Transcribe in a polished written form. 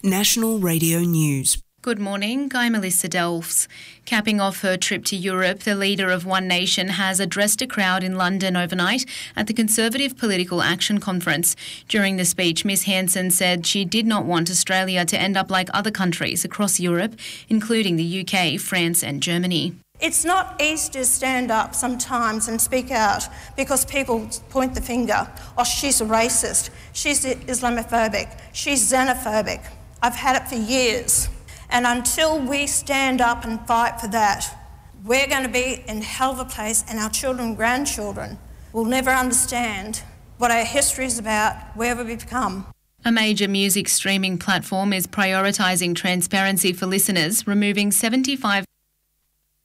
National Radio News. Good morning, I'm Melissa Delfs. Capping off her trip to Europe, the leader of One Nation has addressed a crowd in London overnight at the Conservative Political Action Conference. During the speech, Ms Hanson said she did not want Australia to end up like other countries across Europe, including the UK, France and Germany. It's not easy to stand up sometimes and speak out because people point the finger. Oh, she's a racist, she's Islamophobic, she's xenophobic. I've had it for years. And until we stand up and fight for that, we're going to be in hell of a place, and our children and grandchildren will never understand what our history is about, where we've become. A major music streaming platform is prioritising transparency for listeners, removing 75